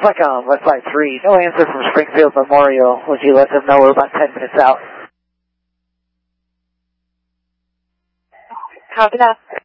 West Flight 3. No answer from Springfield Memorial. Would you let them know we're about 10 minutes out? Copy that.